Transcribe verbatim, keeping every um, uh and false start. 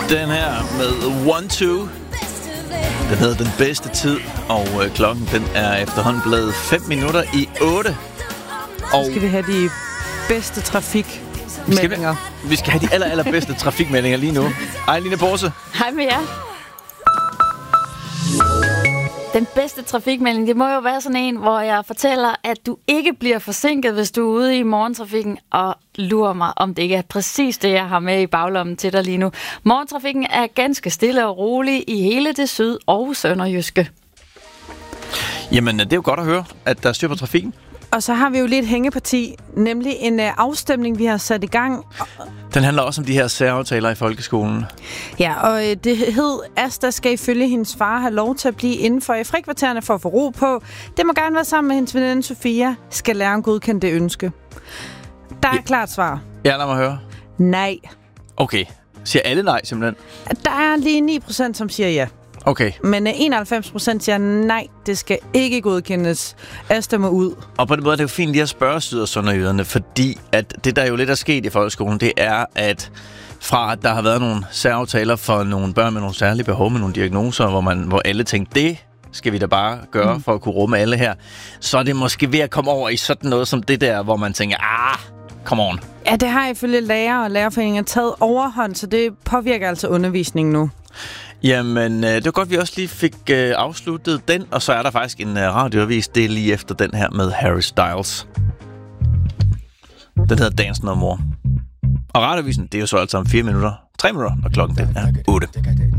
Den her med One Two. Den hedder Den Bedste Tid, og øh, klokken den er efterhånden blevet fem minutter i otte. Og så skal vi have de bedste trafikmeldinger. Vi skal, vi skal have de aller, allerbedste trafikmeldinger lige nu. Hej, Line Borse. Hej med jer. Den bedste trafikmelding, det må jo være sådan en, hvor jeg fortæller, at du ikke bliver forsinket, hvis du er ude i morgentrafikken, og lurer mig, om det ikke er præcis det, jeg har med i baglommen til dig lige nu. Morgentrafikken er ganske stille og rolig i hele det syd- og sønderjyske. Jamen, det er jo godt at høre, at der er styr på trafikken. Og så har vi jo lidt hængeparti, nemlig en uh, afstemning, vi har sat i gang. Den handler også om de her særaftaler i folkeskolen. Ja, og uh, det hed, Asta skal ifølge hendes far have lov til at blive inden for i frikvartererne for at få ro på. Det må gerne være sammen med hendes veninde Sofia. Skal læreren godkende det ønske? Der er ja. klart svar. Ja, lad mig høre. Nej. Okay. Siger alle nej, simpelthen? Der er lige ni procent, som siger ja. Okay. Men enoghalvfems procent siger nej, det skal ikke godkendes. Asta må ud. Og på den måde er det jo fint lige at spørge syd- og sønderjyderne, fordi at det, der jo lidt er sket i folkeskolen, det er, at fra at der har været nogle særaftaler for nogle børn med nogle særlige behov, med nogle diagnoser, hvor, man, hvor alle tænkte, det skal vi da bare gøre mm. for at kunne rumme alle her, så er det måske ved at komme over i sådan noget som det der, hvor man tænker, ah, come on. Ja, det har ifølge lærer og lærerforeninger taget overhånd, så det påvirker altså undervisningen nu. Jamen, det var godt, vi også lige fik øh, afsluttet den, og så er der faktisk en øh, radioavis, det er lige efter den her med Harry Styles. Den hedder Dance No More. Og radioavisen, det er jo så altså om fire minutter, tre minutter, og klokken den er otte.